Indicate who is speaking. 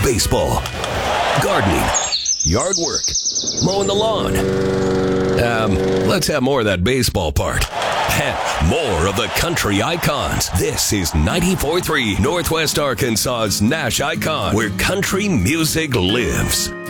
Speaker 1: baseball, gardening, yard work, mowing the lawn. Let's have more of that baseball part. And more of the country icons. This is 94.3 Northwest Arkansas's Nash Icon, where country music lives.